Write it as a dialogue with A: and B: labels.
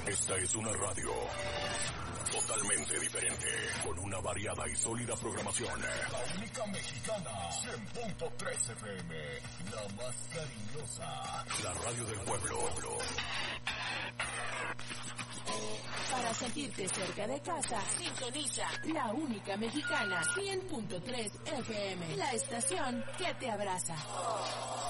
A: Esta es una radio totalmente diferente, con una variada y sólida programación.
B: La única mexicana, 100.3 FM, la más cariñosa.
A: La radio del pueblo.
C: Para sentirte cerca de casa, sintoniza La Única Mexicana, 100.3 FM, la estación que te abraza.